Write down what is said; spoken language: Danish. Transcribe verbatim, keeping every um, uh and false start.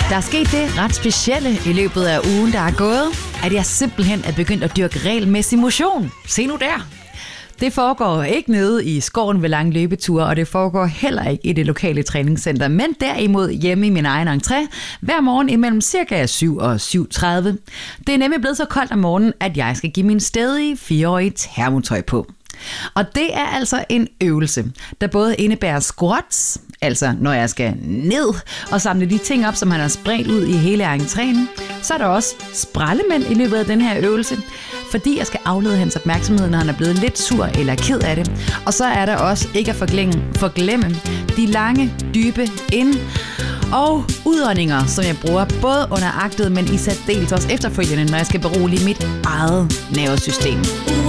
Der er sket det ret specielle i løbet af ugen, der er gået, at jeg simpelthen er begyndt at dyrke regelmæssig motion. Se nu der! Det foregår ikke nede i skoven ved lange løbeture, og det foregår heller ikke i det lokale træningscenter, men derimod hjemme i min egen entré, hver morgen imellem cirka syv og syv tredive. Det er nemlig blevet så koldt om morgenen, at jeg skal give min stadige fireårige termotøj på. Og det er altså en øvelse, der både indebærer squats, altså når jeg skal ned og samle de ting op, som han har spredt ud i hele entréen. Så er der også sprællemænd i løbet af den her øvelse, fordi jeg skal aflede hans opmærksomhed, når han er blevet lidt sur eller ked af det. Og så er der også, ikke at forglemme, forglemme de lange, dybe ind- og udåndinger, som jeg bruger både under aktet, men i særdeles også efterfølgende, når jeg skal berolige mit eget nervesystem.